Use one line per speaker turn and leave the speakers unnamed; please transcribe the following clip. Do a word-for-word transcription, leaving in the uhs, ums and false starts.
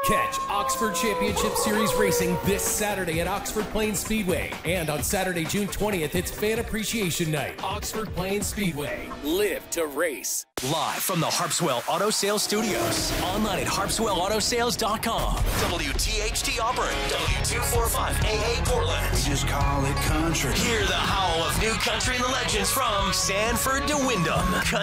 Catch Oxford Championship Series racing this Saturday at Oxford Plains Speedway. And on Saturday, June twentieth, it's Fan Appreciation Night. Oxford Plains Speedway. Live to race.
Live from the Harpswell Auto Sales Studios. Online at harpswell auto sales dot com. W T H T Auburn. W two forty-five A A Portland.
We just call it country.
Hear the howl of new country legends from Sanford to Wyndham.